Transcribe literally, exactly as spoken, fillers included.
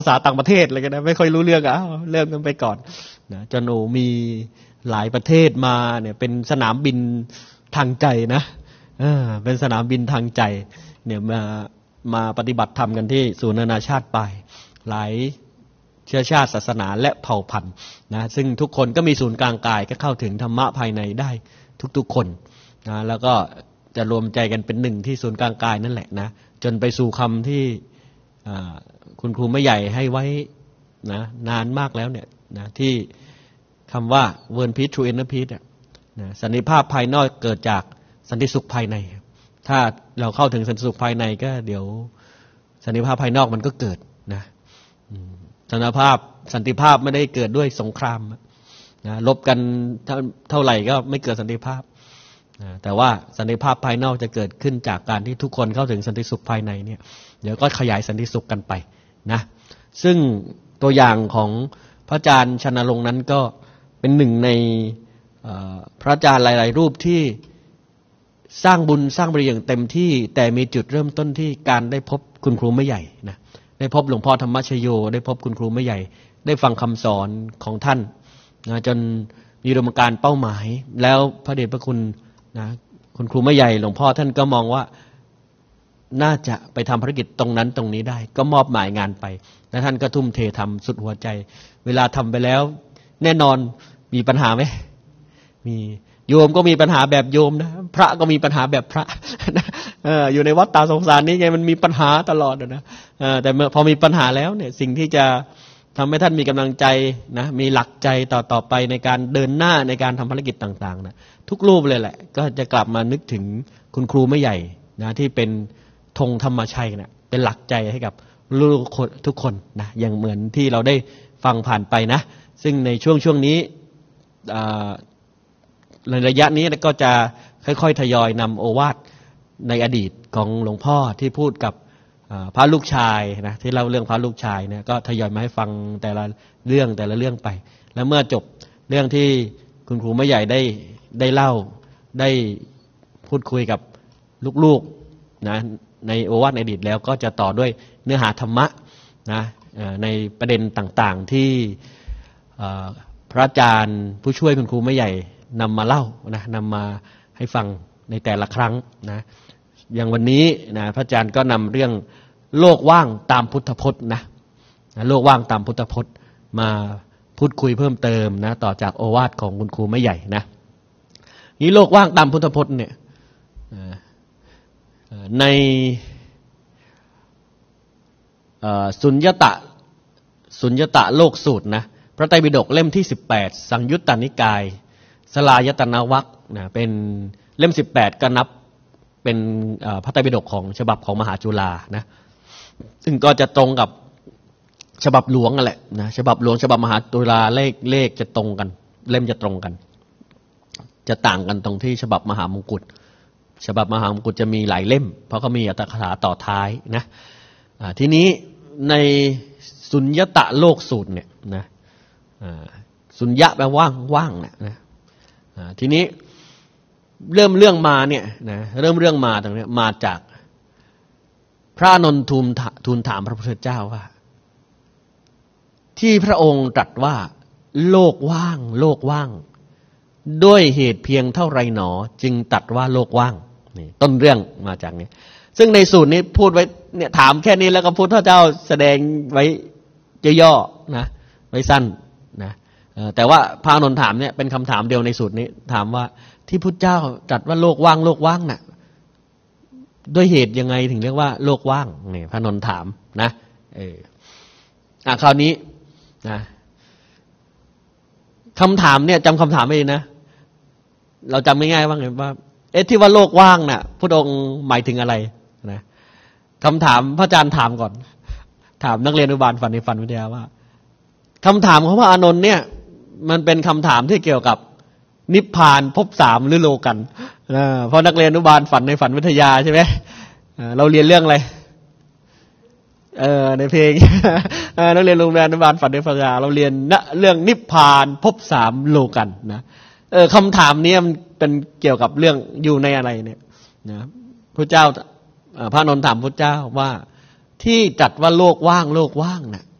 ภาษาต่างประเทศอะไรกันนะไม่ค่อยรู้เรื่องอ่ะเริ่มกันไปก่อนนะจนโอ้มีหลายประเทศมาเนี่ยเป็นสนามบินทางใจนะเออเป็นสนามบินทางใจเนี่ยมามาปฏิบัติธรรมกันที่ศูนย์นานาชาติไปหลายเชื้อชาติศาสนาและเผ่าพันธุ์นะซึ่งทุกคนก็มีศูนย์กลางกายก็เข้าถึงธรรมะภายในได้ทุกๆคนนะแล้วก็จะรวมใจกันเป็นหนึ่งที่ศูนย์กลางกายนั่นแหละนะจนไปสู่คำที่คุณครูไม่ใหญ่ให้ไว้นะนานมากแล้วเนี่ยนะที่คำว่า World Peace True Inner Peace นะสันติภาพภายนอกเกิดจากสันติสุขภายในถ้าเราเข้าถึงสันติสุขภายในก็เดี๋ยวสันติภาพภายนอกมันก็เกิดนะสันติภาพสันติภาพไม่ได้เกิดด้วยสงครามนะลบกันเท่าไหร่ก็ไม่เกิดสันติภาพนะแต่ว่าสันติภาพภายนอกจะเกิดขึ้นจากการที่ทุกคนเข้าถึงสันติสุขภายในเนี่ยเดี๋ยวก็ขยายสันติสุขกันไปนะซึ่งตัวอย่างของพระอาจารย์ชนรงค์นั้นก็เป็นหนึ่งในพระอาจารย์หลายๆรูปที่สร้างบุญสร้างบารมีอย่างเต็มที่แต่มีจุดเริ่มต้นที่การได้พบคุณครูไม่ใหญ่นะได้พบหลวงพ่อธรรมชโยได้พบคุณครูไม่ใหญ่ได้ฟังคำสอนของท่านนะจนมีอุดมการณ์เป้าหมายแล้วพระเดชพระคุณนะคุณครูไม่ใหญ่หลวงพ่อท่านก็มองว่าน่าจะไปทำภารกิจตรงนั้นตรงนี้ได้ก็มอบหมายงานไปและท่านก็ทุ่มเททำสุดหัวใจเวลาทำไปแล้วแน่นอนมีปัญหาไหมมีโยมก็มีปัญหาแบบโยมนะพระก็มีปัญหาแบบพระเอออยู่ในวัฏฏะสงสารนี้ไงมันมีปัญหาตลอดนะเออแต่เมื่อพอมีปัญหาแล้วเนี่ยสิ่งที่จะทำให้ท่านมีกำลังใจนะมีหลักใจต่อต่อไปในการเดินหน้าในการทำภารกิจต่างๆนะทุกรูปเลยแหละก็จะกลับมานึกถึงคุณครูไม่ใหญ่นะที่เป็นธงธรรมชัยนะเป็นหลักใจให้กับลูกทุกคนนะอย่างเหมือนที่เราได้ฟังผ่านไปนะซึ่งในช่วงช่วงนี้ในระยะนี้ก็จะค่อยๆทยอยนำโอวาทในอดีตของหลวงพ่อที่พูดกับพระลูกชายนะที่เล่าเรื่องพระลูกชายเนี่ยก็ทยอยมาให้ฟังแต่ละเรื่องแต่ละเรื่องไปแล้วเมื่อจบเรื่องที่คุณครูไม่ใหญ่ได้ได้เล่าได้พูดคุยกับลูกๆนะในโอวาทในอดีตแล้วก็จะต่อด้วยเนื้อหาธรรมะนะในประเด็นต่างๆที่พระอาจารย์ผู้ช่วยคุณครูไม่ใหญ่นำมาเล่านะนำมาให้ฟังในแต่ละครั้งนะอย่างวันนี้นะพระอาจารย์ก็นำเรื่องโลกว่างตามพุทธพจน์นะโลกว่างตามพุทธพจน์มาพูดคุยเพิ่มเติมนะต่อจากโอวาทของคุณครูไม่ใหญ่นะนี้โลกว่างตามพุทธพจน์เนี่ยในสุญญตะสุญญตะโลกสูตรนะพระไตรปิฎกเล่มที่สิบแปดสังยุตตนิกายสลายตนวรรคนะเป็นเล่มสิบแปดก็นับเป็นพระไตรปิฎกของฉบับของมหาจุฬานะซึ่งก็จะตรงกับฉบับหลวงนั่นแหละนะฉบับหลวงฉบับมหาจุฬาเลขเลขจะตรงกันเล่มจะตรงกันจะต่างกันตรงที่ฉบับมหามงกุฎฉบับมหามงกุฎจะมีหลายเล่มเพราะเขามีอัตถกถาต่อท้ายนะทีนี้ในสุญญตะโลกสูตรเนี่ยนะสุญญะแปลว่างว่างนะนะทีนี้เริ่มเรื่องมาเนี่ยนะเริ่มเรื่องมาตรงนี้มาจากพระอานนท์ทูลทูลถามพระพุทธเจ้าว่าที่พระองค์ตรัสว่าโลกว่างโลกว่างด้วยเหตุเพียงเท่าไรหนอจึงตรัสว่าโลกว่างนี่ต้นเรื่องมาจากนี้ซึ่งในสูตรนี้พูดไว้เนี่ยถามแค่นี้แล้วก็พุทธเจ้าแสดงไว้ย่อๆนะไว้สั้นนะแต่ว่าพระอานนท์ถามเนี่ยเป็นคำถามเดียวในสูตรนี้ถามว่าที่พุทธเจ้าตรัสว่าโลกว่างโลกว่างน่ะด้วยเหตุยังไงถึงเรียกว่าโลกว่างนี่พระอานนท์ถามนะเอออ่ะคราวนี้นะคำถามเนี่ยจำคำถามไม่ดีนะเราจำง่ายๆว่าไงว่าเอ๊ะที่ว่าโลกว่างน่ะพระองค์หมายถึงอะไรนะคำถามพระอาจารย์ถามก่อนถามนักเรียนอนุบาลฝันในฝันวิทยาว่าคำถามของพระอานนท์เนี่ยมันเป็นคำถามที่เกี่ยวกับนิพพานภพสามหรือโลกันนะเพราะนักเรียนอนุบาลฝันในฝันวิทยาใช่ไหมเราเรียนเรื่องอะไรเออในเพลงนักเรียนโรงเรียนอนุบาลฝันในฝันวิทยาเราเรียนเรื่องนิพพานภพสามโลกันนะเออคำถามนี้มันเป็นเกี่ยวกับเรื่องอยู่ในอะไรเนี่ยนะพระเจ้าพระอานนท์ถามพระเจ้าว่าที่จัดว่าโลกว่างโลกว่างน่ะ